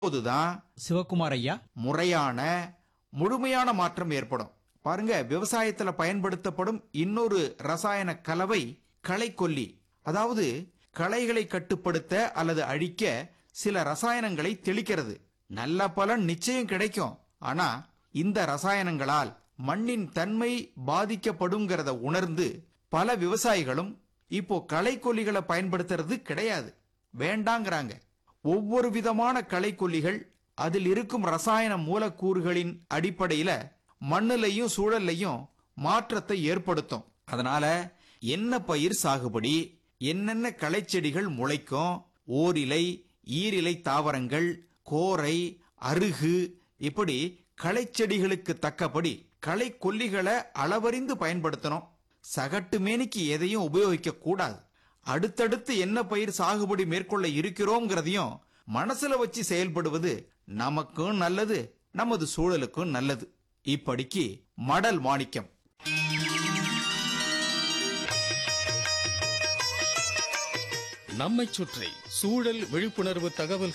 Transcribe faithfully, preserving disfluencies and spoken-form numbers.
அப்போதுதான் சிவகுமார் ஐயா, முறையான முழுமையான மாற்றம் ஏற்படும். பாருங்க, விவசாயத்துல பயன்படுத்தப்படும் இன்னொரு ரசாயன கலவை களைக்கொல்லி. அதாவது களைகளை கட்டுப்படுத்த அல்லது அழிக்க சில ரசாயனங்களை தெளிக்கிறது. நல்ல பலன் நிச்சயம் கிடைக்கும். ஆனா இந்த ரசாயனங்களால் மண்ணின் தன்மை பாதிக்கப்படுங்கிறத உணர்ந்து பல விவசாயிகளும் இப்போ களைக்கொல்லிகளை பயன்படுத்துறது கிடையாது, வேண்டாங்கிறாங்க. ஒவ்வொரு விதமான களைக்கொல்லிகள் அதில் இருக்கும் ரசாயன மூலக்கூறுகளின் அடிப்படையில மண்ணுலையும் சூழல்லையும் மாற்றத்தை ஏற்படுத்தும். அதனால என்ன பயிர் சாகுபடி, என்னென்ன களைச்செடிகள் முளைக்கும், ஓரிலை ஈரிலை தாவரங்கள், கோரை, அருகு, இப்படி களைச்செடிகளுக்கு தக்கபடி களைக்கொல்லிகளை அளவறிந்து பயன்படுத்தணும். சகட்டு மேனிக்கு எதையும் உபயோகிக்க கூடாது. அடுத்தடுத்து என்ன பயிர் சாகுபடி மேற்கொள்ள இருக்கிறோம்ங்கிறதையும் மனசுல வச்சு செயல்படுவது நமக்கும் நல்லது, நமது சூழலுக்கும் நல்லது. இப்படிக்கு மடல் மாணிக்கம். நம்மைச் சுற்றி சூழல் விழிப்புணர்வு தகவல்